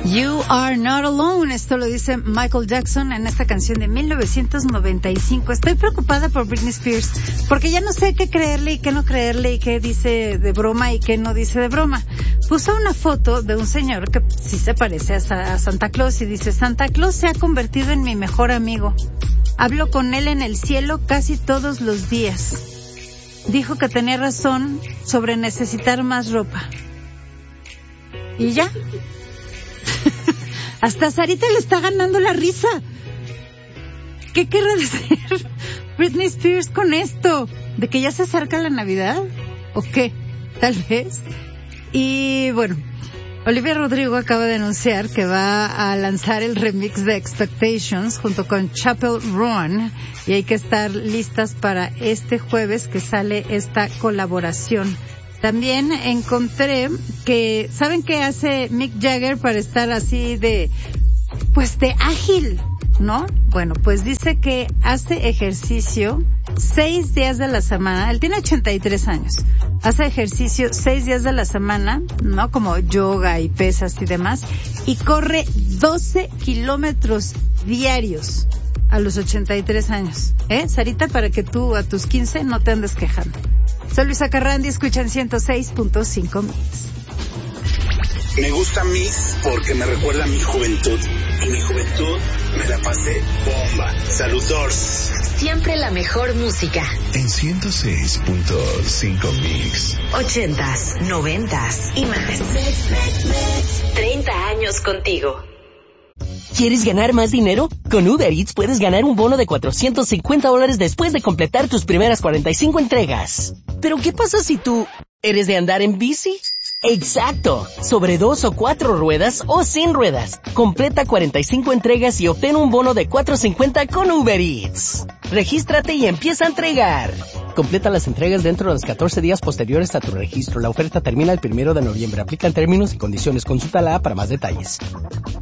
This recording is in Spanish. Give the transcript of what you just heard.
You are not alone. Esto lo dice Michael Jackson en esta canción de 1995. Estoy preocupada por Britney Spears porque ya no sé qué creerle y qué no creerle y qué dice de broma y qué no dice de broma. Puso una foto de un señor que sí se parece a Santa Claus y dice: Santa Claus se ha convertido en mi mejor amigo. Hablo con él en el cielo casi todos los días. Dijo que tenía razón sobre necesitar más ropa. ¿Y ya? Hasta Sarita le está ganando la risa. ¿Qué querrá decir Britney Spears con esto? ¿De que ya se acerca la Navidad? ¿O qué? Tal vez. Y bueno, Olivia Rodrigo acaba de anunciar que va a lanzar el remix de Expectations junto con Chapel Roan, y hay que estar listas para este jueves que sale esta colaboración. También encontré que, ¿saben qué hace Mick Jagger para estar así de ágil, ¿no? Bueno, pues dice que hace ejercicio 6 días de la semana. Él tiene 83 años. Hace ejercicio 6 días de la semana, ¿no? Como yoga y pesas y demás. Y corre 12 kilómetros diarios a los 83 años. Sarita, para que tú a tus 15 no te andes quejando. Soy Luisa Carrandi, escuchan 106.5 Mix. Me gusta Mix porque me recuerda a mi juventud. Y mi juventud me la pasé bomba. Saludos. Siempre la mejor música. En 106.5 Mix. 80s, 90s y más. 30 años contigo. ¿Quieres ganar más dinero? Con Uber Eats puedes ganar un bono de $450 después de completar tus primeras 45 entregas. ¿Pero qué pasa si tú eres de andar en bici? ¡Exacto! Sobre 2 o 4 ruedas o sin ruedas. Completa 45 entregas y obtén un bono de $450 con Uber Eats. Regístrate y empieza a entregar. Completa las entregas dentro de los 14 días posteriores a tu registro. La oferta termina el 1 de noviembre. Aplican términos y condiciones. Consulta la app para más detalles.